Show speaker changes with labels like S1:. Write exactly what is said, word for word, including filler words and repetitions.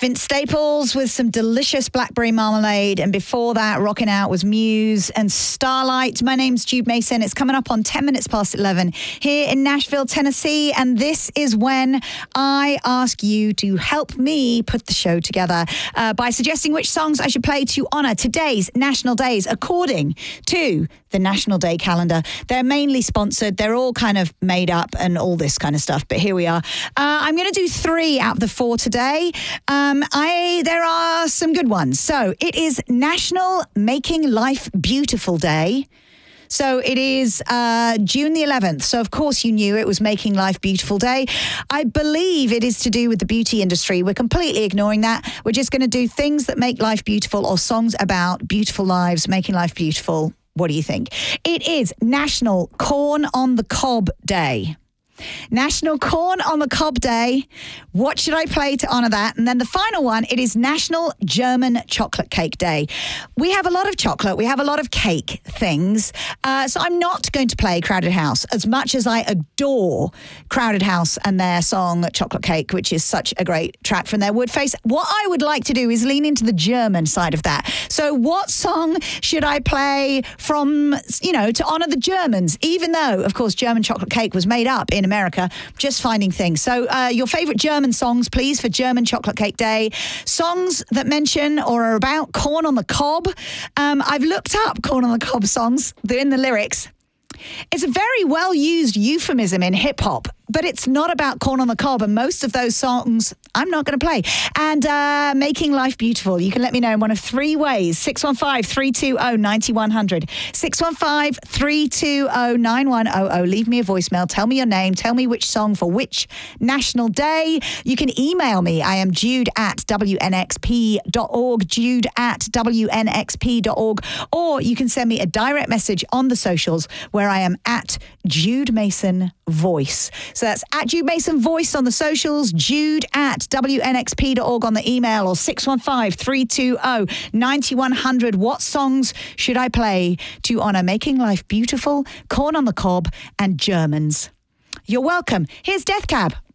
S1: Vince Staples with some delicious blackberry marmalade. And before that, rocking out was Muse and Starlight. My name's Jude Mason. It's coming up on ten minutes past eleven here in Nashville, Tennessee. And this is when I ask you to help me put the show together uh, by suggesting which songs I should play to honour today's national days according to the National Day calendar. They're mainly sponsored. They're all kind of made up and all this kind of stuff. But here we are. Uh, I'm going to do three out of the four today. Um, I there are some good ones. So it is National Making Life Beautiful Day. So it is uh, June the eleventh. So, of course, you knew it was Making Life Beautiful Day. I believe it is to do with the beauty industry. We're completely ignoring that. We're just going to do things that make life beautiful or songs about beautiful lives, making life beautiful. What do you think? It is National Corn on the Cob Day. National Corn on the Cob Day. What should I play to honour that? And then the final one, it is National German Chocolate Cake Day. We have a lot of chocolate. We have a lot of cake things. Uh, so I'm not going to play Crowded House as much as I adore Crowded House and their song Chocolate Cake, which is such a great track from their Woodface. What I would like to do is lean into the German side of that. So what song should I play from, you know, to honour the Germans, even though, of course, German chocolate cake was made up in America, just finding things. So uh, your favourite German songs, please, for German Chocolate Cake Day. Songs that mention or are about corn on the cob. Um, I've looked up corn on the cob songs. They're in the lyrics. It's a very well-used euphemism in hip-hop, but it's not about corn on the cob, and most of those songs I'm not going to play. And uh, Making Life Beautiful, you can let me know in one of three ways. six one five, three two zero, nine one zero zero. six one five, three two zero, nine one zero zero. Leave me a voicemail. Tell me your name. Tell me which song for which national day. You can email me. I am Jude at W N X P dot org, Jude at W N X P dot org. Or you can send me a direct message on the socials where I am at Jude Mason Voice. So that's at Jude Mason Voice on the socials, Jude at W N X P dot org on the email, or six one five, three two zero, nine one zero zero. What songs should I play to honour Making Life Beautiful, Corn on the Cob, and Germans? You're welcome. Here's Death Cab.